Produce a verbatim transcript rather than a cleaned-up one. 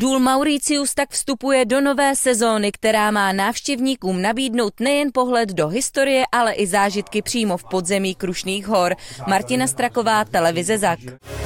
Důl Mauricius tak vstupuje do nové sezóny, která má návštěvníkům nabídnout nejen pohled do historie, ale i zážitky přímo v podzemí Krušných hor. Martina Straková, televize Zak.